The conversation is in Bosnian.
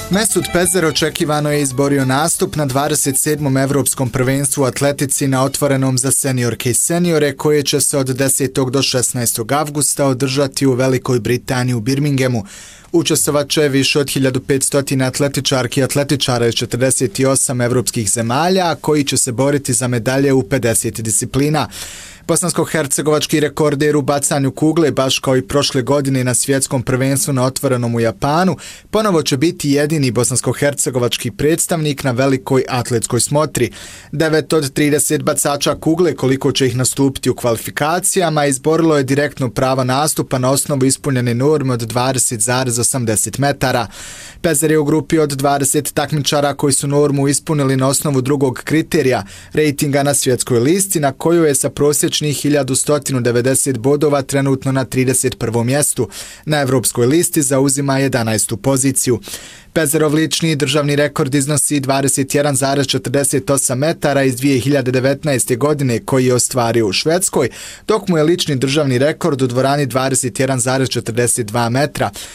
Mesut Pezer očekivano je izborio nastup na 27. Evropskom prvenstvu u atletici na otvorenom za seniorke i seniore koje će se od 10. do 16. avgusta održati u Velikoj Britaniji u Birminghamu. Učestvovat će više od 1500 atletičarki i atletičara iz 48 evropskih zemalja, koji će se boriti za medalje u 50 disciplina. Bosansko-hercegovački rekorder u bacanju kugle, baš kao i prošle godine na svjetskom prvenstvu na otvorenom u Japanu, ponovo će biti jedini bosansko-hercegovački predstavnik na velikoj atletskoj smotri. 9 od 30 bacača kugle, koliko će ih nastupiti u kvalifikacijama, izborilo je direktno pravo nastupa na osnovu ispunjene norme od 20,80 metara. Pezer je u grupi od 20 takmičara koji su normu ispunili na osnovu drugog kriterija, rejtinga na svjetskoj listi, na koju je sa prosječnih 1190 bodova trenutno na 31. mjestu. Na evropskoj listi zauzima 11. poziciju. Pezerov lični državni rekord iznosi 21,48 metara iz 2019. godine koji je ostvario u Švedskoj, dok mu je lični državni rekord u dvorani 21,42 metra.